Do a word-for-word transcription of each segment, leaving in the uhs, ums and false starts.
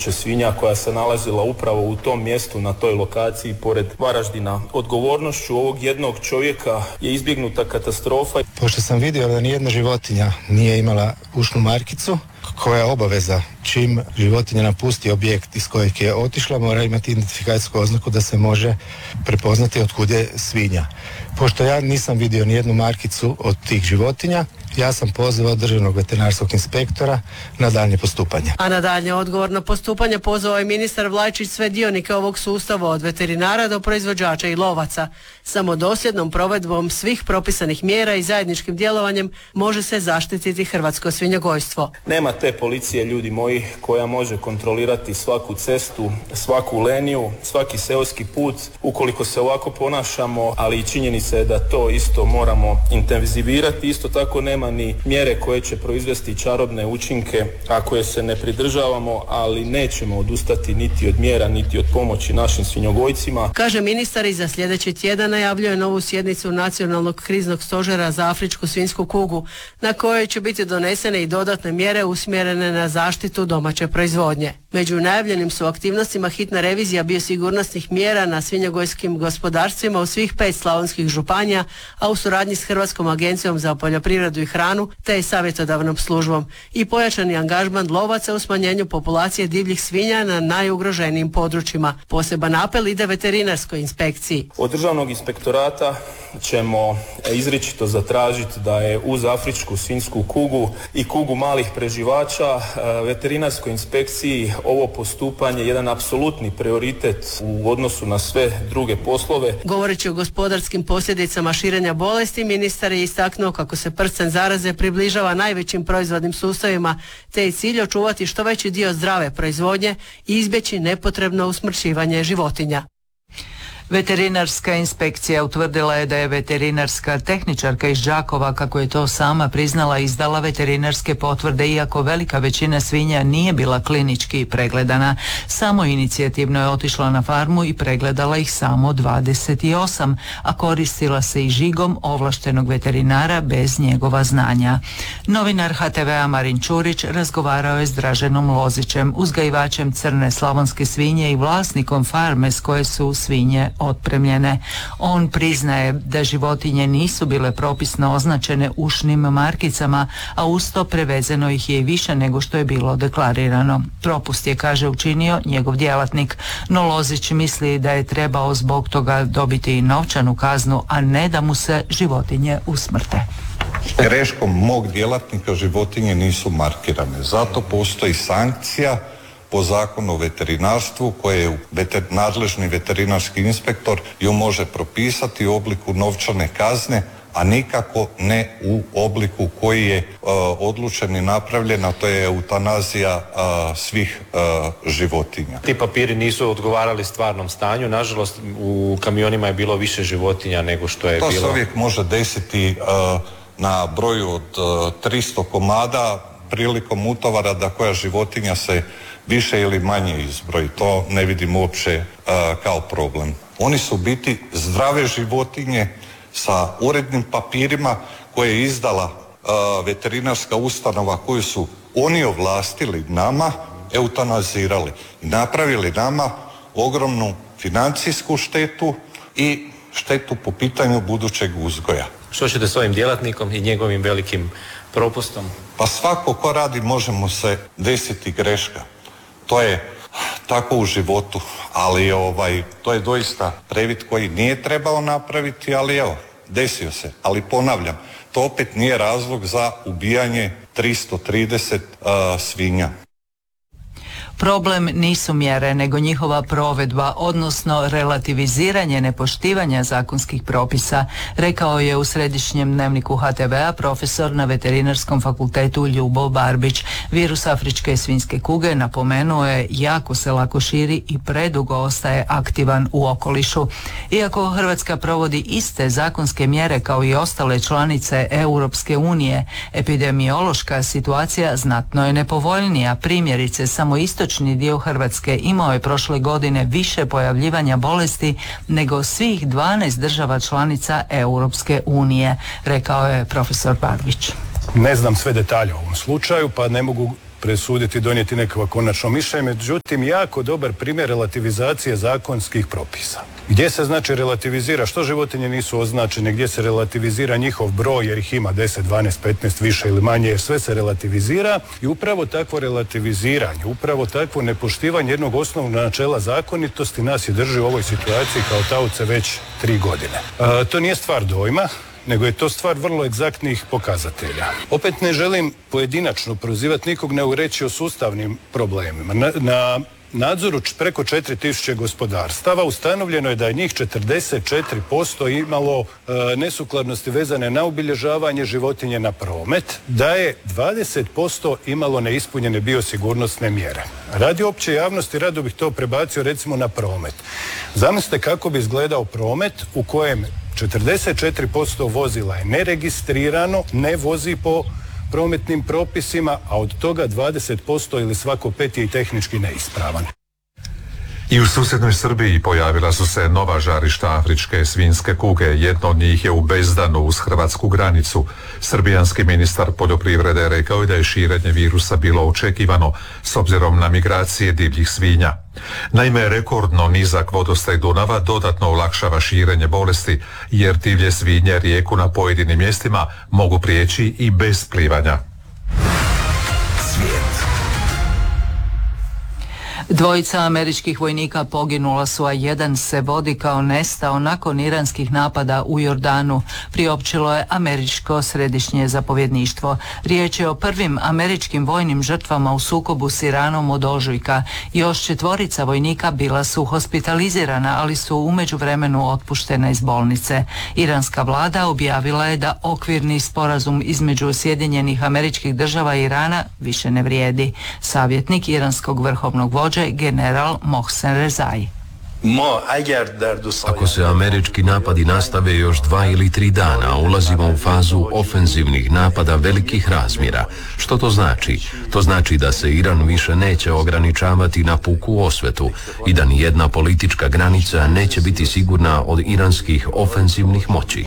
tisuće svinja koja se nalazila upravo u tom mjestu, na toj lokaciji pored Varaždina. Odgovornošću ovog jednog čovjeka je izbjegnuta katastrofa. Pošto sam vidio da nijedna životinja nije imala ušnu markicu, koja je obaveza čim životinja napusti objekt iz kojeg je otišla, mora imati identifikacijsku oznaku da se može prepoznati otkud je svinja. Pošto ja nisam vidio nijednu markicu od tih životinja, ja sam pozvao državnog veterinarskog inspektora na daljnje postupanje. A na daljnje odgovorno postupanje pozvao je ministar Vlajčić sve dionike ovog sustava, od veterinara do proizvođača i lovaca. Samo dosljednom provedbom svih propisanih mjera i zajedničkim djelovanjem može se zaštititi hrvatsko svinjogojstvo. Nema te policije, ljudi moji, koja može kontrolirati svaku cestu, svaku leniju, svaki seoski put ukoliko se ovako ponašamo, ali i činjenica je da to isto moramo intenzivirati. Isto tako nema ni mjere koje će proizvesti čarobne učinke ako je se ne pridržavamo, ali nećemo odustati niti od mjera, niti od pomoći našim svinjogojcima. Kaže ministar i za sljedeći tjedan najavljuje novu sjednicu Nacionalnog kriznog stožera za afričku svinjsku kugu, na kojoj će biti donesene i dodatne mjere usmjerene na zaštitu domaće proizvodnje. Među najavljenim su aktivnostima hitna revizija biosigurnosnih mjera na svinjogojskim gospodarstvima u svih pet slavonskih županija, a u suradnji s Hrvatskom agencijom za poljoprivredu i hranu te savjetodavnom službom, i pojačani angažman lovaca u smanjenju populacije divljih svinja na najugroženijim područjima. Poseban apel ide veterinarskoj inspekciji. Od državnog inspektorata ćemo izričito zatražiti da je uz afričku svinjsku kugu i kugu malih preživača veterinarskoj inspekciji ovo postupanje jedan apsolutni prioritet u odnosu na sve druge poslove. Govoreći o gospodarskim posljedicama širenja bolesti, ministar je istaknuo kako se prsten zaraze približava najvećim proizvodnim sustavima, te je cilj očuvati što veći dio zdrave proizvodnje i izbjeći nepotrebno usmrćivanje životinja. Veterinarska inspekcija utvrdila je da je veterinarska tehničarka iz Đakova, kako je to sama priznala, izdala veterinarske potvrde, iako velika većina svinja nije bila klinički pregledana. Samo inicijativno je otišla na farmu i pregledala ih samo dvadeset osam, a koristila se i žigom ovlaštenog veterinara bez njegova znanja. Novinar ha te vea Marin Čurić razgovarao je s Draženom Lozićem, uzgajivačem crne slavonske svinje i vlasnikom farme s koje su svinje otpremljene. On priznaje da životinje nisu bile propisno označene ušnim markicama, a uz to prevezeno ih je i više nego što je bilo deklarirano. Propust je, kaže, učinio njegov djelatnik, no Lozić misli da je trebao zbog toga dobiti i novčanu kaznu, a ne da mu se životinje usmrte. Greškom mog djelatnika životinje nisu markirane, zato postoji sankcija po zakonu o veterinarstvu koje veter, nadležni veterinarski inspektor ju može propisati u obliku novčane kazne, a nikako ne u obliku koji je uh, odlučen i napravljen, a to je eutanazija uh, svih uh, životinja. Ti papiri nisu odgovarali stvarnom stanju, nažalost u kamionima je bilo više životinja nego što je to bilo. To se uvijek može desiti uh, na broju od uh, tristo komada prilikom utovara da koja životinja se više ili manje izbroji. To ne vidim uopće uh, kao problem. Oni su biti zdrave životinje sa urednim papirima koje je izdala uh, veterinarska ustanova koju su oni ovlastili nama, eutanazirali i napravili nama ogromnu financijsku štetu i štetu po pitanju budućeg uzgoja. Što ćete s ovim djelatnikom i njegovim velikim propustom? Pa svako ko radi može mu se desiti greška. To je tako u životu, ali ovaj, to je doista previd koji nije trebao napraviti, ali evo, desio se. Ali ponavljam, to opet nije razlog za ubijanje tristo trideset uh, svinja. Problem nisu mjere, nego njihova provedba, odnosno relativiziranje nepoštivanja zakonskih propisa, rekao je u središnjem dnevniku ha te vea profesor na Veterinarskom fakultetu Ljubo Barbić. Virus afričke svinjske kuge, napomenuo je, jako se lako širi i predugo ostaje aktivan u okolišu. Iako Hrvatska provodi iste zakonske mjere kao i ostale članice Europske unije, epidemiološka situacija znatno je nepovoljnija. Primjerice, samo istočni dio Hrvatske imao je prošle godine više pojavljivanja bolesti nego svih dvanaest država članica Europske unije, rekao je profesor Barbić. Ne znam sve detalje o ovom slučaju, pa ne mogu presuditi, donijeti nekakvo konačno mišljenje, međutim jako dobar primjer relativizacije zakonskih propisa. Gdje se znači relativizira što životinje nisu označene, gdje se relativizira njihov broj jer ih ima deset, dvanaest, petnaest više ili manje, jer sve se relativizira i upravo takvo relativiziranje, upravo takvo nepoštivanje jednog osnovnog načela zakonitosti nas i drži u ovoj situaciji kao taoce već tri godine. E, to nije stvar dojma, nego je to stvar vrlo egzaktnih pokazatelja. Opet ne želim pojedinačno prozivati nikog, nego reći o sustavnim problemima. Na, na nadzoru preko četiri tisuće gospodarstava ustanovljeno je da je njih četrdeset četiri posto imalo e, nesukladnosti vezane na obilježavanje životinje na promet, da je dvadeset posto imalo neispunjene biosigurnosne mjere. Radi opće javnosti rado bih to prebacio recimo na promet. Zamislite kako bi izgledao promet u kojem četrdeset četiri posto vozila je neregistrirano, ne vozi po prometnim propisima, a od toga dvadeset posto ili svako pet je i tehnički neispravan. I u susjednoj Srbiji pojavila su se nova žarišta afričke svinjske kuge. Jedno od njih je u Bezdanu uz hrvatsku granicu. Srbijanski ministar poljoprivrede rekao je da je širenje virusa bilo očekivano s obzirom na migracije divljih svinja. Naime, rekordno nizak vodostaj Dunava dodatno olakšava širenje bolesti, jer divlje svinje rijeku na pojedinim mjestima mogu prijeći i bez plivanja. Svijet. Dvojica američkih vojnika poginula su, a jedan se vodi kao nestao nakon iranskih napada u Jordanu, priopćilo je američko središnje zapovjedništvo. Riječ je o prvim američkim vojnim žrtvama u sukobu s Iranom od ožujka. Još četvorica vojnika bila su hospitalizirana, ali su u međuvremenu otpuštena iz bolnice. Iranska vlada objavila je da okvirni sporazum između Sjedinjenih Američkih Država i Irana više ne vrijedi. Savjetnik iranskog vrhovnog vođe general Mohsen Rezai. Ako se američki napadi nastave još dva ili tri dana, ulazimo u fazu ofenzivnih napada velikih razmjera. Što to znači? To znači da se Iran više neće ograničavati na puku osvetu i da nijedna politička granica neće biti sigurna od iranskih ofenzivnih moći.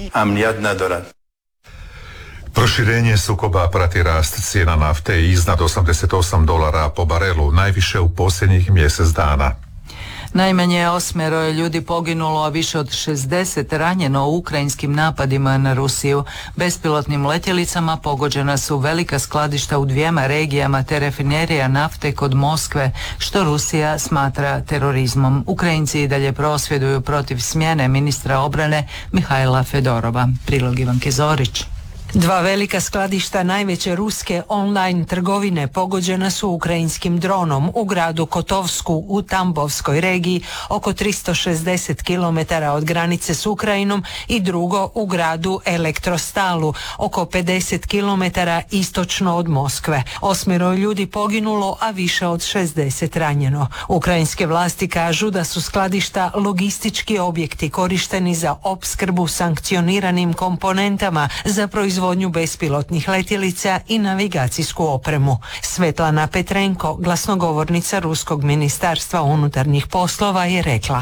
Proširenje sukoba prati rast cijena nafte iznad osamdeset osam dolara po barelu, najviše u posljednjih mjesec dana. Najmanje osmero je ljudi poginulo, a više od šezdeset ranjeno u ukrajinskim napadima na Rusiju. Bespilotnim letjelicama pogođena su velika skladišta u dvijema regijama te rafinerija nafte kod Moskve, što Rusija smatra terorizmom. Ukrajinci i dalje prosvjeduju protiv smjene ministra obrane Mihajla Fedorova. Prilog Ivanke Zorić. Dva velika skladišta najveće ruske online trgovine pogođena su ukrajinskim dronom u gradu Kotovsku u Tambovskoj regiji, oko tristo šezdeset kilometara od granice s Ukrajinom, i drugo u gradu Elektrostalu, oko pedeset kilometara istočno od Moskve. Osmero ljudi poginulo, a više od šezdeset ranjeno. Ukrajinske vlasti kažu da su skladišta logistički objekti korišteni za opskrbu sankcioniranim komponentama za proizvodnju bespilotnih letjelica i navigacijsku opremu. Svetlana Petrenko, glasnogovornica Ruskog ministarstva unutarnjih poslova, je rekla: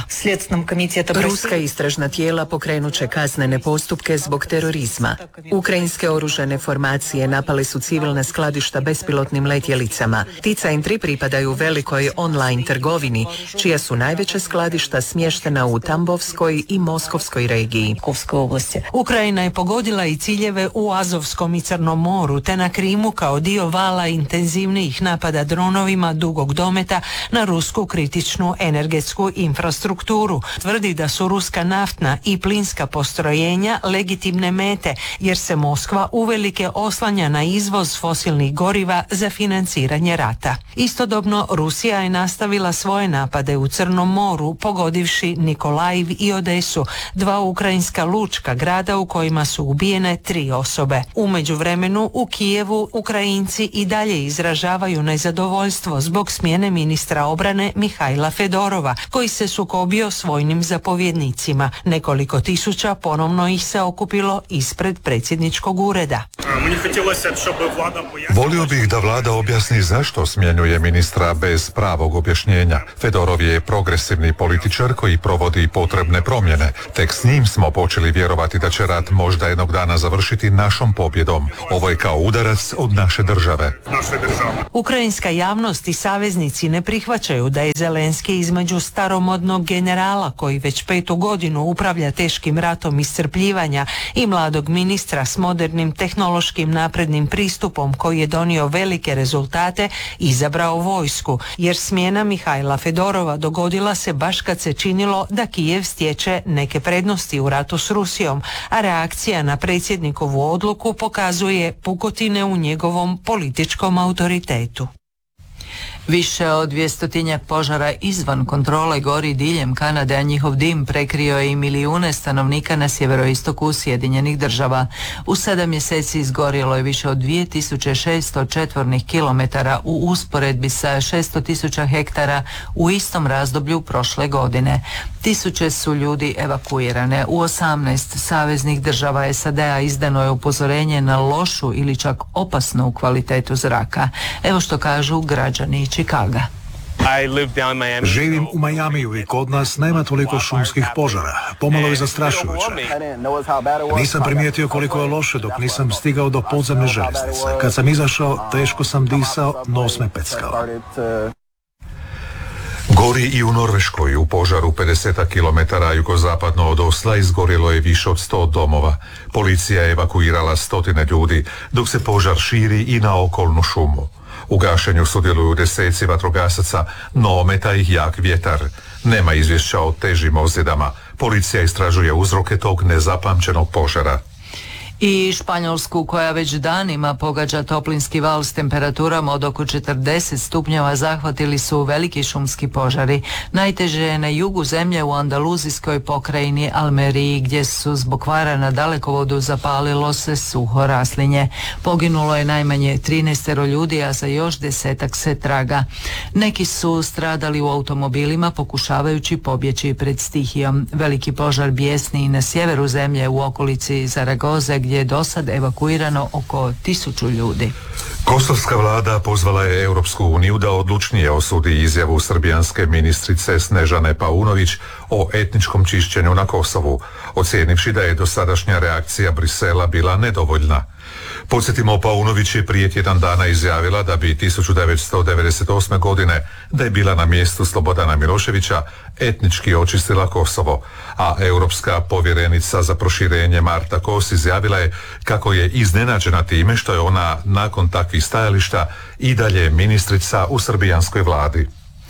Ruska istražna tijela pokrenut će kaznene postupke zbog terorizma. Ukrajinske oružane formacije napale su civilna skladišta bespilotnim letjelicama. Ti centri pripadaju velikoj online trgovini, čija su najveća skladišta smještena u Tambovskoj i Moskovskoj regiji. Ukrajina je pogodila i ciljeve u Azovskom i Crnom moru, te na Krimu kao dio vala intenzivnijih napada dronovima dugog dometa na rusku kritičnu energetsku infrastrukturu. Tvrdi da su ruska naftna i plinska postrojenja legitimne mete, jer se Moskva uvelike oslanja na izvoz fosilnih goriva za financiranje rata. Istodobno Rusija je nastavila svoje napade u Crnom moru, pogodivši Nikolajiv i Odesu, dva ukrajinska lučka grada u kojima su ubijene tri osobe. U međuvremenu u Kijevu Ukrajinci i dalje izražavaju nezadovoljstvo zbog smjene ministra obrane Mihajla Fedorova, koji se sukobio s vojnim zapovjednicima. Nekoliko tisuća ponovno ih se okupilo ispred predsjedničkog ureda. Volio bih da vlada objasni zašto smjenjuje ministra bez pravog objašnjenja. Fedorov je progresivni političar koji provodi potrebne promjene. Tek s njim smo počeli vjerovati da će rat možda jednog dana završiti na našom pobjedom. Ovo je kao udarac od naše države. Ukrajinska javnost i saveznici ne prihvaćaju da je Zelenski između staromodnog generala koji već petu godinu upravlja teškim ratom iscrpljivanja i mladog ministra s modernim tehnološkim naprednim pristupom koji je donio velike rezultate, izabrao vojsku, jer smjena Mihajla Fedorova dogodila se baš kad se činilo da Kijev stječe neke prednosti u ratu s Rusijom, a reakcija na predsjednikovu odluku pokazuje pukotine u njegovom političkom autoritetu. Više od dvjestotinjak požara izvan kontrole gori diljem Kanade, a njihov dim prekrio je i milijune stanovnika na sjeveroistoku Sjedinjenih država. U sedam mjeseci izgorjelo je više od dvije tisuće šesto četvornih kilometara u usporedbi sa šesto tisuća hektara u istom razdoblju prošle godine. Tisuće su ljudi evakuirane. U osamnaest saveznih država S A D-a izdano je upozorenje na lošu ili čak opasnu kvalitetu zraka. Evo što kažu građani Chicaga. Živim u Majamiju i kod nas nema toliko šumskih požara. Pomalo je zastrašujuće. Nisam primijetio koliko je loše dok nisam stigao do podzemne željeznice. Kad sam izašao, teško sam disao, nos me peckao. Gori i u Norveškoj. U požaru pedeset kilometara jugozapadno od Osla izgorjelo je više od sto domova. Policija je evakuirala stotine ljudi, dok se požar širi i na okolnu šumu. U gašenju sudjeluju deseci vatrogasaca, no ometa ih jak vjetar. Nema izvješća o težim ozljedama. Policija istražuje uzroke tog nezapamćenog požara. I Španjolsku, koja već danima pogađa toplinski val s temperaturama od oko četrdeset stupnjeva, zahvatili su veliki šumski požari. Najteže je na jugu zemlje u andaluzijskoj pokrajini Almeriji, gdje su zbog kvara na dalekovodu zapalilo se suho raslinje. Poginulo je najmanje trinaestero ljudi, a za još desetak se traga. Neki su stradali u automobilima pokušavajući pobjeći pred stihijom. Veliki požar bijesni i na sjeveru zemlje u okolici Zaragoze, gdje je do sad evakuirano oko tisuću ljudi. Kosovska vlada pozvala je Europsku uniju da odlučnije osudi izjavu srbijanske ministrice Snežane Paunović o etničkom čišćenju na Kosovu, ocijenivši da je dosadašnja reakcija Brisela bila nedovoljna. Podsjetimo, Paunović je prije tjedan dana izjavila da bi tisuću devetsto devedeset osme godine, da je bila na mjestu Slobodana Miloševića, etnički očistila Kosovo, a europska povjerenica za proširenje Marta Kos izjavila je kako je iznenađena time što je ona nakon takvih stajališta i dalje ministrica u srbijanskoj vladi.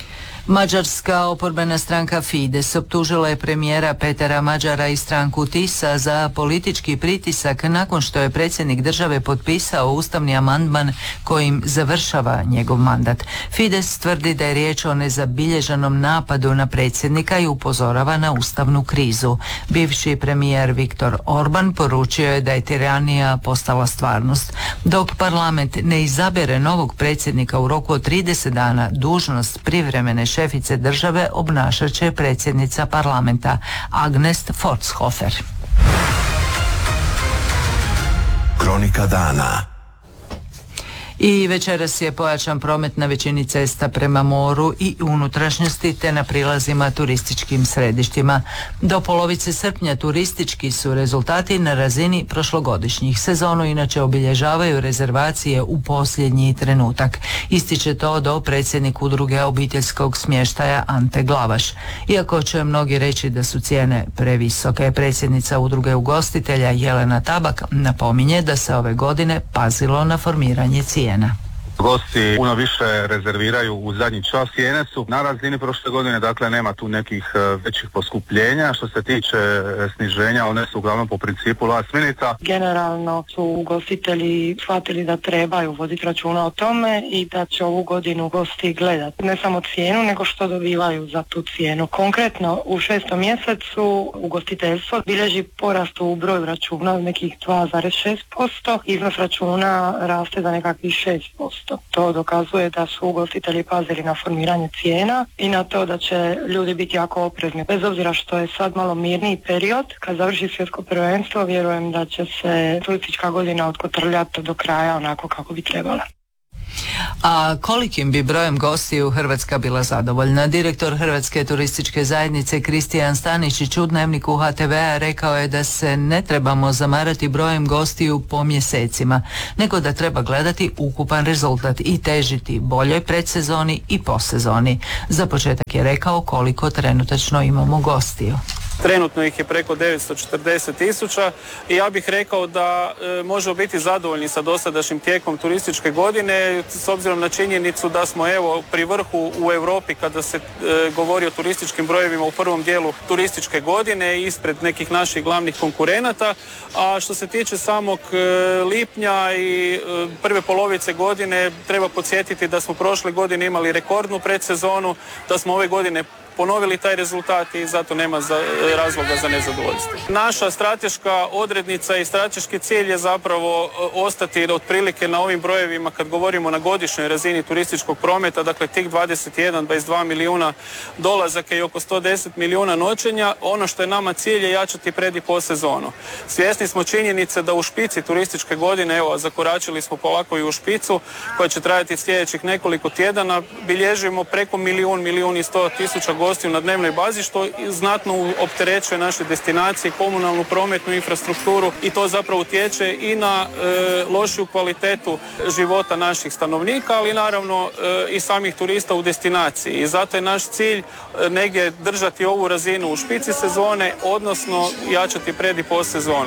Mađarska oporbena stranka Fides optužila je premijera Petera Mađara i stranku Tisa za politički pritisak nakon što je predsjednik države potpisao ustavni amandman kojim završava njegov mandat. Fides tvrdi da je riječ o nezabilježenom napadu na predsjednika i upozorava na ustavnu krizu. Bivši premijer Viktor Orban poručio je da je tiranija postala stvarnost. Dok parlament ne izabere novog predsjednika u roku od trideset dana, dužnost privremene šefice države obnašat će predsjednica parlamenta Agnes Forshofer. Kronika dana. I večeras je pojačan promet na većini cesta prema moru i unutrašnjosti te na prilazima turističkim središtima. Do polovice srpnja turistički su rezultati na razini prošlogodišnjih. Sezonu inače obilježavaju rezervacije u posljednji trenutak. Ističe to do predsjednik udruge obiteljskog smještaja Ante Glavaš. Iako će mnogi reći da su cijene previsoke, predsjednica udruge ugostitelja Jelena Tabak napominje da se ove godine pazilo na formiranje cijena. Gosti puno više rezerviraju u zadnji čas. Cijene su na razini prošle godine, dakle nema tu nekih većih poskupljenja. Što se tiče sniženja, one su uglavnom po principu last minute. Generalno su ugostitelji shvatili da trebaju voditi računa o tome i da će ovu godinu gosti gledati ne samo cijenu, nego što dobivaju za tu cijenu. Konkretno u šestom mjesecu ugostiteljstvo bilježi porast u broju računa od nekih dva zarez šest posto, iznos računa raste za nekakvih šest posto. To dokazuje da su ugostitelji pazili na formiranje cijena i na to da će ljudi biti jako oprezni. Bez obzira što je sad malo mirniji period, kad završi svjetsko prvenstvo, vjerujem da će se turistička godina otkotrljati do kraja onako kako bi trebala. A kolikim bi brojem gostiju Hrvatska bila zadovoljna? Direktor Hrvatske turističke zajednice Kristijan Staničić u Dnevniku H T V-a rekao je da se ne trebamo zamarati brojem gostiju po mjesecima, nego da treba gledati ukupan rezultat i težiti boljoj predsezoni i posezoni. Za početak je rekao koliko trenutačno imamo gostiju. Trenutno ih je preko devetsto četrdeset tisuća i ja bih rekao da e, možemo biti zadovoljni sa dosadašnjim tijekom turističke godine s obzirom na činjenicu da smo evo pri vrhu u Europi kada se e, govori o turističkim brojevima u prvom dijelu turističke godine ispred nekih naših glavnih konkurenata, a što se tiče samog e, lipnja i e, prve polovice godine treba podsjetiti da smo prošle godine imali rekordnu predsezonu, da smo ove godine ponovili taj rezultat i zato nema za, razloga za nezadovoljstvo. Naša strateška odrednica i strateški cilj je zapravo ostati otprilike na ovim brojevima kad govorimo na godišnjoj razini turističkog prometa, dakle tih dvadeset jedan do dvadeset dva milijuna dolazaka i oko sto deset milijuna noćenja. Ono što je nama cilj je jačati pred i post sezonu. Svjesni smo činjenice da u špici turističke godine, evo zakoračili smo polako i u špicu koja će trajati sljedećih nekoliko tjedana, bilježimo preko milijun, milijun i sto tisuća gostiju na dnevnoj bazi što znatno opterećuje naše destinacije, komunalnu prometnu infrastrukturu i to zapravo utječe i na e, lošiju kvalitetu života naših stanovnika, ali naravno e, i samih turista u destinaciji. I zato je naš cilj e, negdje držati ovu razinu u špici sezone, odnosno jačati pred i post sezonu.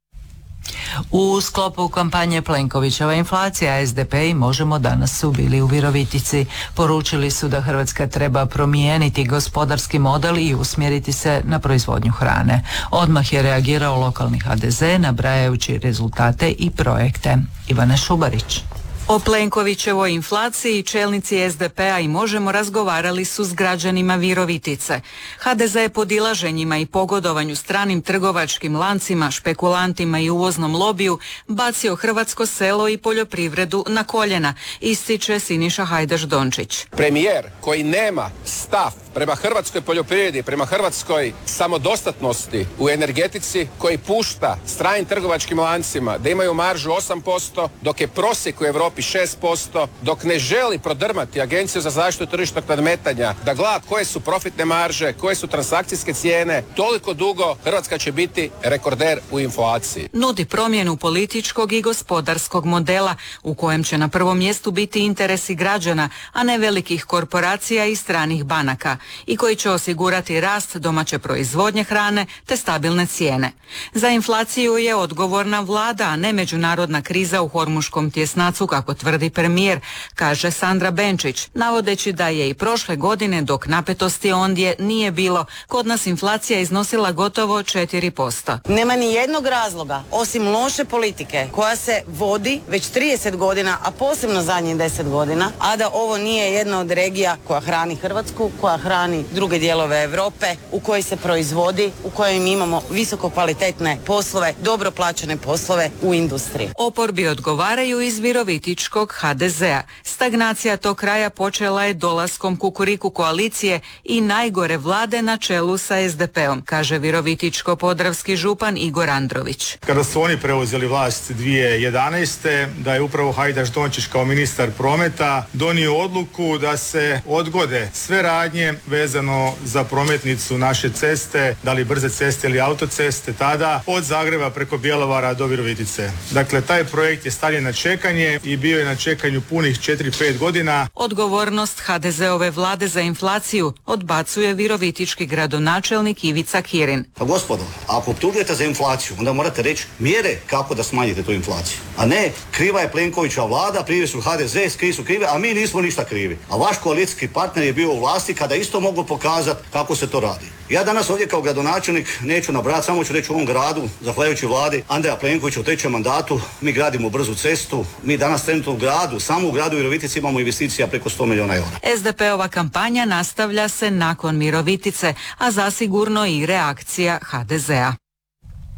U sklopu kampanje Plenkovićeva inflacija, S D P i Možemo danas su bili u Virovitici. Poručili su da Hrvatska treba promijeniti gospodarski model i usmjeriti se na proizvodnju hrane. Odmah je reagirao lokalni H D Z nabrajajući rezultate i projekte. Ivana Šubarić. O Plenkovićevoj inflaciji čelnici S D P-a i Možemo razgovarali su s građanima Virovitice. H D Z je podilaženjima i pogodovanju stranim trgovačkim lancima, špekulantima i uvoznom lobiju bacio hrvatsko selo i poljoprivredu na koljena, ističe Siniša Hajdaš Dončić. Premijer koji nema stav prema hrvatskoj poljoprivredi, prema hrvatskoj samodostatnosti u energetici, koji pušta stranim trgovačkim lancima da imaju maržu osam posto, dok je prosjek u Europi šest posto, dok ne želi prodrmati Agenciju za zaštitu tržišnog nadmetanja da gleda koje su profitne marže, koje su transakcijske cijene, toliko dugo Hrvatska će biti rekorder u inflaciji. Nudi promjenu političkog i gospodarskog modela u kojem će na prvom mjestu biti interesi građana, a ne velikih korporacija i stranih banaka, i koji će osigurati rast domaće proizvodnje hrane te stabilne cijene. Za inflaciju je odgovorna vlada, a ne međunarodna kriza u Hormuškom tjesnacu, kako tvrdi premijer, kaže Sandra Benčić, navodeći da je i prošle godine, dok napetosti ondje nije bilo, kod nas inflacija iznosila gotovo četiri posto. Nema ni jednog razloga, osim loše politike koja se vodi već trideset godina, a posebno zadnjih deset godina, a da ovo nije jedna od regija koja hrani Hrvatsku, koja hrani druge dijelove Europe, u kojoj se proizvodi, u kojoj mi imamo visoko kvalitetne poslove, dobro plaćene poslove u industriji. Oporbi odgovaraju iz virovitičkog H D Z-a. Stagnacija tog kraja počela je dolaskom Kukuriku koalicije i najgore vlade na čelu sa S D P-om, kaže virovitičko-podravski župan Igor Andrović. Kada su oni preuzeli vlast dvije tisuće jedanaeste. da je upravo Hajdaš Dončić kao ministar prometa donio odluku da se odgode sve radnje vezano za prometnicu naše ceste, da li brze ceste ili autoceste, tada od Zagreba preko Bjelovara do Virovitice. Dakle, taj projekt je stavljen na čekanje i bio je na čekanju punih četiri pet godina. Odgovornost H D Z-ove vlade za inflaciju odbacuje virovitički gradonačelnik Ivica Kirin. Pa gospodo, ako optužujete za inflaciju, onda morate reći mjere kako da smanjite tu inflaciju. A ne, kriva je Plenkovićeva vlada, krivi su H D Z, krivi su krive, a mi nismo ništa krivi. A vaš koalicijski partner je bio u vlasti kada isto mogu pokazati kako se to radi. Ja danas ovdje kao gradonačelnik neću nabrati, samo ću reći u ovom gradu, zahvaljujući vladi Andreja Plenkovića u trećem mandatu, mi gradimo brzu cestu, mi danas trenutno u gradu, samo u gradu Virovitici imamo investicija preko sto milijuna eura. S D P-ova kampanja nastavlja se nakon Virovitice, a zasigurno i reakcija H D Z-a.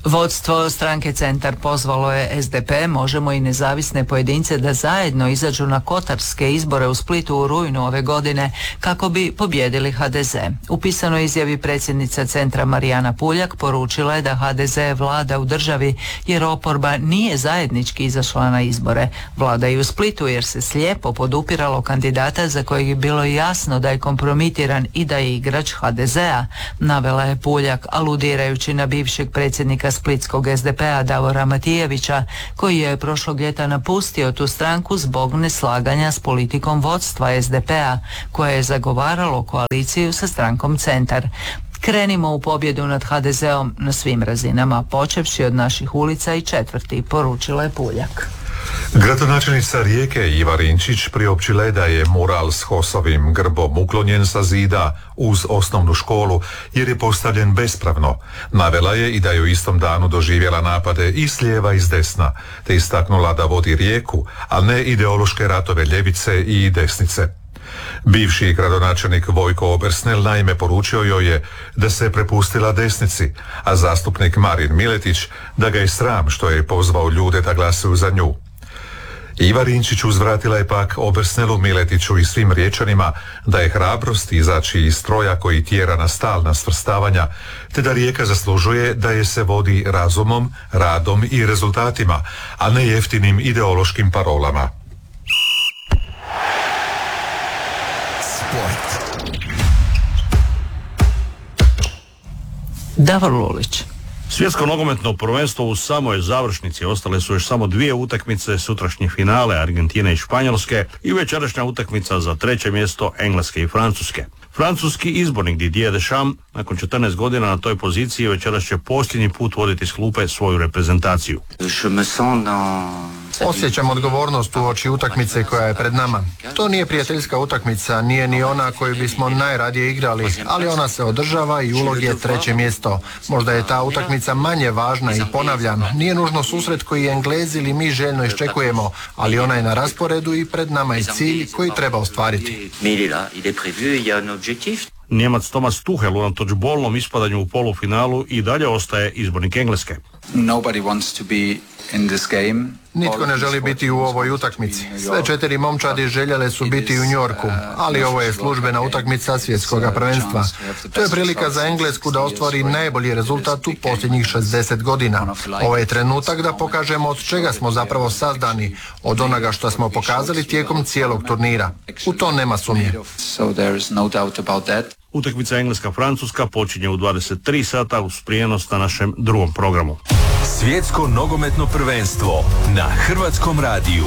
Vodstvo stranke Centar pozvalo je S D P, Možemo i nezavisne pojedince da zajedno izađu na kotarske izbore u Splitu u rujnu ove godine kako bi pobjedili H D Z. U pisanoj izjavi predsjednica Centra Marijana Puljak poručila je da H D Z vlada u državi jer oporba nije zajednički izašla na izbore. Vlada i u Splitu jer se slijepo podupiralo kandidata za kojeg je bilo jasno da je kompromitiran i da je igrač H D Z-a, navela je Puljak aludirajući na bivšeg predsjednika splitskog S D P-a Davora Matijevića, koji je prošlog ljeta napustio tu stranku zbog neslaganja s politikom vodstva S D P-a, koje je zagovaralo koaliciju sa strankom Centar. Krenimo u pobjedu nad H D Z-om na svim razinama, počevši od naših ulica i četvrti, poručila je Puljak. Gradonačelnica Rijeke Iva Rinčić priopćila je da je mural s Hosovim grbom uklonjen sa zida uz osnovnu školu jer je postavljen bespravno. Navela je i da je u istom danu doživjela napade i s lijeva i s desna, te istaknula da vodi Rijeku, a ne ideološke ratove ljevice i desnice. Bivši gradonačelnik Vojko Obersnel naime poručio joj je da se prepustila desnici, a zastupnik Marin Miletić da ga je sram što je pozvao ljude da glasuju za nju. Iva Rinčić uzvratila je pak Obersnelu, Miletiću i svim Riječanima da je hrabrost izaći iz stroja koji tjera na stalna svrstavanja, te da Rijeka zaslužuje da je se vodi razumom, radom i rezultatima, a ne jeftinim ideološkim parolama. Davor Lulić. Svjetsko nogometno prvenstvo u samoj završnici, ostale su još samo dvije utakmice, sutrašnje finale Argentine i Španjolske i večerašnja utakmica za treće mjesto Engleske i Francuske. Francuski izbornik Didier Deschamps nakon četrnaest godina na toj poziciji večeras će posljednji put voditi s klupe svoju reprezentaciju. Osjećam odgovornost u oči utakmice koja je pred nama. To nije prijateljska utakmica, nije ni ona koju bismo najradije igrali, ali ona se održava i ulog je treće mjesto. Možda je ta utakmica manje važna i ponavljam, nije nužno susret koji Englezi ili mi željno iščekujemo, ali ona je na rasporedu i pred nama je cilj koji treba ostvariti. Njemac Thomas Tuchel unatoč bolnom ispadanju u polufinalu i dalje ostaje izbornik Engleske. Nobody wants to be in this game. Nitko ne želi biti u ovoj utakmici. Sve četiri momčadi željele su biti u Njorku, ali ovo je službena utakmica svjetskog prvenstva. To je prilika za Englesku da ostvari najbolji rezultat u posljednjih šezdeset godina. Ovo je trenutak da pokažemo od čega smo zapravo sazdani, od onoga što smo pokazali tijekom cijelog turnira. U to nema sumnje. Utakmica Engleska-Francuska počinje u dvadeset tri sata uz prijenos na našem drugom programu. Svjetsko nogometno prvenstvo na Hrvatskom radiju.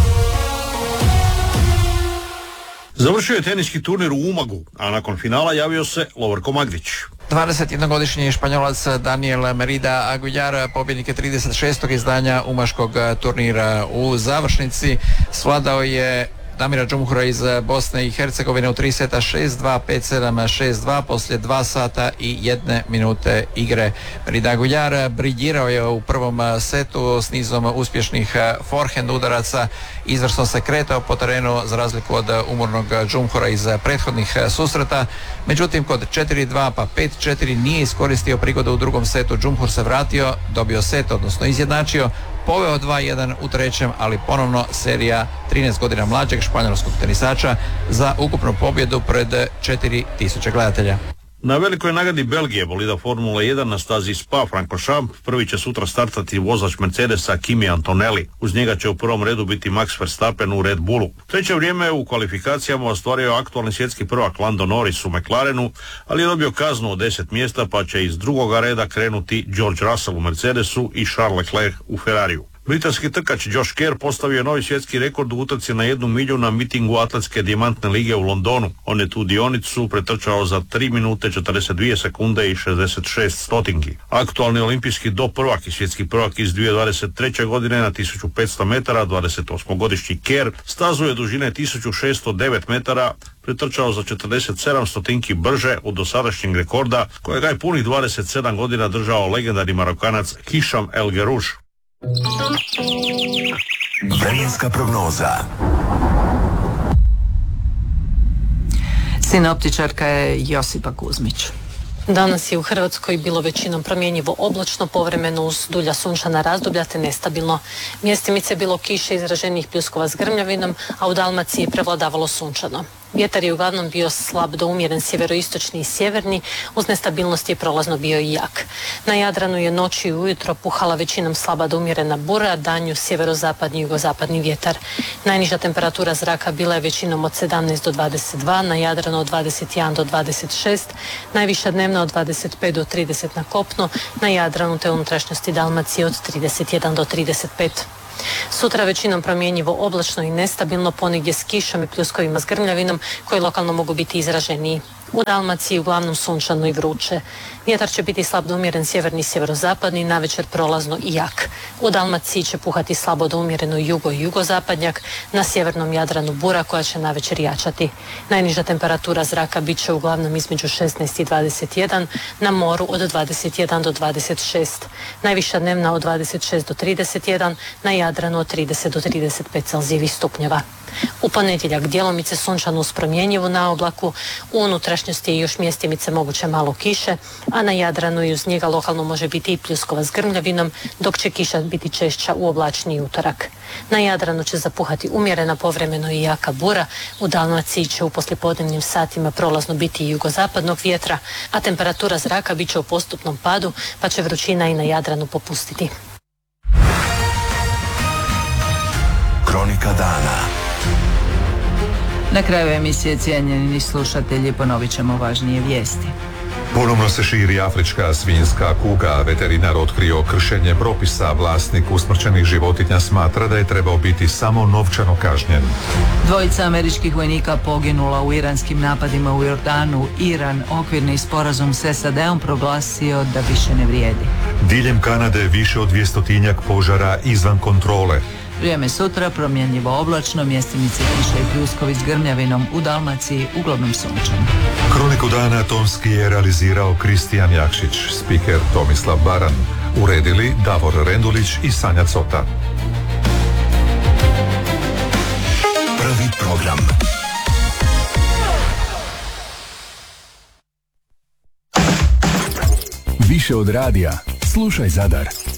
Završio je teniski turnir u Umagu, a nakon finala javio se Lovorko Magdić. dvadesetjednogodišnji Španjolac Daniel Merida Aguilar, pobjednik je trideset šestog izdanja umaškog turnira. U završnici svladao je Damira Džumhura iz Bosne i Hercegovine u tri seta šest dva, pet sedam, šest dva poslije dva sata i jedne minute igre. Merida Aguilar briljirao je u prvom setu s nizom uspješnih forehand udaraca, izvrsno se kretao po terenu za razliku od umornog Džumhura iz prethodnih susreta. Međutim, kod četiri dva pa pet četiri nije iskoristio prigodu u drugom setu. Džumhur se vratio, dobio set, odnosno izjednačio, poveo dva jedan u trećem, ali ponovno serija trinaest godina mlađeg španjolskog tenisača za ukupnu pobjedu pred četiri tisuće gledatelja. Na velikoj nagradi Belgije bolida Formula jedan na stazi Spa-Francorchamps prvi će sutra startati vozač Mercedesa Kimi Antonelli. Uz njega će u prvom redu biti Max Verstappen u Red Bullu. Treće vrijeme u kvalifikacijama ostvario aktualni svjetski prvak Lando Norris u McLarenu, ali je dobio kaznu od deset mjesta pa će iz drugoga reda krenuti George Russell u Mercedesu i Charles Leclerc u Ferrariju. Britanski trkač Josh Kerr postavio je novi svjetski rekord u utrci na jednu milju na mitingu Atletske dijamantne lige u Londonu. On je tu dionicu pretrčao za tri minute četrdeset dvije sekunde i šezdeset šest stotinki. Aktualni olimpijski do prvak i svjetski prvak iz dvije tisuće dvadeset treće godine na tisuću petsto metara, dvadeset osmogodišnji Kerr stazu je dužine tisuću šesto devet metara pretrčao za četrdeset sedam stotinki brže od dosadašnjeg rekorda kojega je punih dvadeset sedam godina držao legendarni Marokanac Hišam El Gerouš. Vremenska prognoza. Sinoptičarka je Josipa Kuzmić. Danas je u Hrvatskoj bilo većinom promjenjivo oblačno, povremeno uz dulja sunčana razdoblja te nestabilno. Mjestimice je bilo kiše izraženih pljuskova s grmljavinom, a u Dalmaciji je prevladavalo sunčano. Vjetar je uglavnom bio slab do umjeren sjeveroistočni i sjeverni, uz nestabilnost je prolazno bio i jak. Na Jadranu je noći i ujutro puhala većinom slaba do umjerena bura, danju sjeverozapadni i jugozapadni vjetar. Najniža temperatura zraka bila je većinom od sedamnaest do dvadeset dva, na Jadranu od dvadeset jedan do dvadeset šest, najviša dnevna od dvadeset pet do trideset na kopnu, na Jadranu te unutrašnjosti Dalmacije od trideset jedan do trideset pet. Sutra većinom promjenjivo oblačno i nestabilno, ponegdje s kišom i pljuskovima s grmljavinom koji lokalno mogu biti izraženiji. U Dalmaciji uglavnom sunčano i vruće. Vjetar će biti slab do umjeren sjeverni i sjeverozapadni, navečer prolazno i jak. U Dalmaciji će puhati slabo do umjereno jugo i jugozapadnjak, na sjevernom Jadranu bura koja će navečer jačati. Najniža temperatura zraka bit će uglavnom između šesnaest i dvadeset jedan, na moru od dvadeset jedan do dvadeset šest. Najviša dnevna od dvadeset šest do trideset jedan, na Jadranu od trideset do trideset pet Celzijevih stupnjeva. U ponedjeljak djelomice sunčano uz promjenjivu na oblaku, u unutrašnjosti je još mjestimice moguće malo kiše, a na Jadranu i uz njega lokalno može biti i pljuskova s grmljavinom, dok će kiša biti češća u oblačniji utorak. Na Jadranu će zapuhati umjerena povremeno i jaka bura, u Dalmaciji će u poslijepodnevnim satima prolazno biti i jugozapadnog vjetra, a temperatura zraka bit će u postupnom padu, pa će vrućina i na Jadranu popustiti. Kronika dana. Na kraju emisije, cijenjeni slušatelji, ponovit ćemo važnije vijesti. Ponovno se širi afrička svinjska kuga. Veterinar otkrio kršenje propisa. Vlasnik usmrćenih životinja smatra da je trebao biti samo novčano kažnjen. Dvojica američkih vojnika poginula u iranskim napadima u Jordanu. Iran okvirni sporazum s S A D-om proglasio da više ne vrijedi. Diljem Kanade više od dvjestotinjak požara izvan kontrole. Vrijeme sutra promjenjivo oblačno, mjestimice kiše i pljuskovi s grmljavinom, u Dalmaciji uglavnom sunčano. Kroniku dana tonski je realizirao Kristijan Jakšić, spiker Tomislav Baran, uredili Davor Rendulić i Sanja Cota. Prvi program. Više od radija, slušaj Zadar.